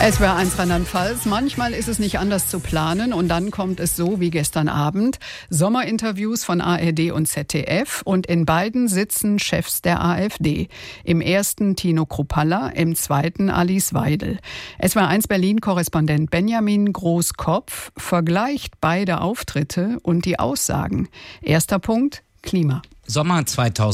SWR1 Rheinland-Pfalz. Manchmal ist es nicht anders zu planen und dann kommt es so wie gestern Abend. Sommerinterviews von ARD und ZDF und in beiden sitzen Chefs der AfD. Im ersten Tino Kruppalla, im zweiten Alice Weidel. SWR1 Berlin-Korrespondent Benjamin Großkopf vergleicht beide Auftritte und die Aussagen. Erster Punkt: Klima. Sommer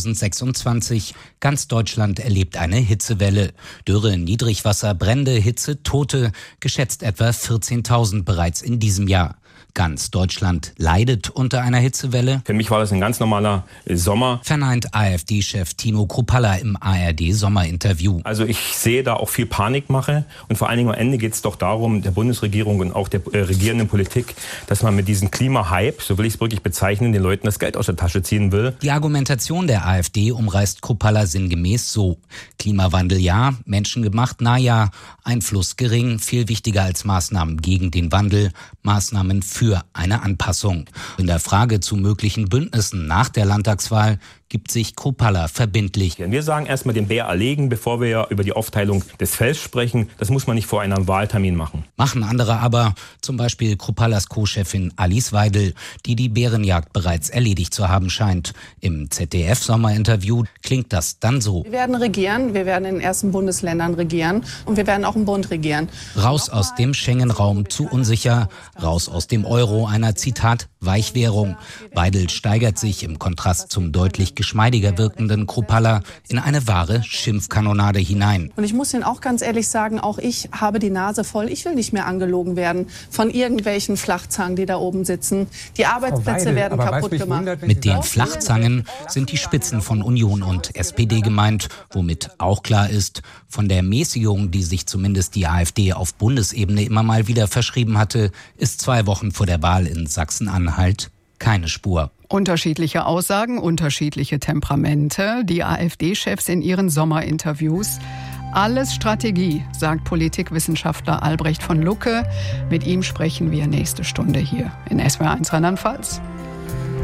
2026. Ganz Deutschland erlebt eine Hitzewelle. Dürre, Niedrigwasser, Brände, Hitze, Tote. Geschätzt etwa 14.000 bereits in diesem Jahr. Ganz Deutschland leidet unter einer Hitzewelle. Für mich war das ein ganz normaler Sommer. Verneint AfD-Chef Tino Kruppalla im ARD-Sommerinterview. Also ich sehe da auch viel Panikmache. Und vor allen Dingen am Ende geht es doch darum, der Bundesregierung und auch der regierenden Politik, dass man mit diesem Klimahype, so will ich es wirklich bezeichnen, den Leuten das Geld aus der Tasche ziehen will. Die Argumentation der AfD umreißt Kruppalla sinngemäß so: Klimawandel ja, menschengemacht na ja, Einfluss gering, viel wichtiger als Maßnahmen gegen den Wandel, Maßnahmen für eine Anpassung. In der Frage zu möglichen Bündnissen nach der Landtagswahl gibt sich Kruppalla verbindlich. Wir sagen erstmal den Bär erlegen, bevor wir über die Aufteilung des Felds sprechen. Das muss man nicht vor einem Wahltermin machen. Machen andere aber, zum Beispiel Krupallas Co-Chefin Alice Weidel, die die Bärenjagd bereits erledigt zu haben scheint. Im ZDF-Sommerinterview klingt das dann so: Wir werden regieren, wir werden in den ersten Bundesländern regieren und wir werden auch im Bund regieren. Raus aus dem Schengen-Raum, zu unsicher, raus aus dem Euro, einer, Zitat, Weichwährung. Weidel steigert sich im Kontrast zum deutlich geschmeidiger wirkenden Kruppalla in eine wahre Schimpfkanonade hinein. Und ich muss Ihnen auch ganz ehrlich sagen, auch ich habe die Nase voll. Ich will nicht mehr angelogen werden von irgendwelchen Flachzangen, die da oben sitzen. Die Arbeitsplätze werden kaputt gemacht. Mit den Flachzangen sind die Spitzen von Union und SPD gemeint, womit auch klar ist, von der Mäßigung, die sich zumindest die AfD auf Bundesebene immer mal wieder verschrieben hatte, ist 2 Wochen vor der Wahl in Sachsen-Anhalt keine Spur. Unterschiedliche Aussagen, unterschiedliche Temperamente. Die AfD-Chefs in ihren Sommerinterviews. Alles Strategie, sagt Politikwissenschaftler Albrecht von Lucke. Mit ihm sprechen wir nächste Stunde hier in SWR1 Rheinland-Pfalz.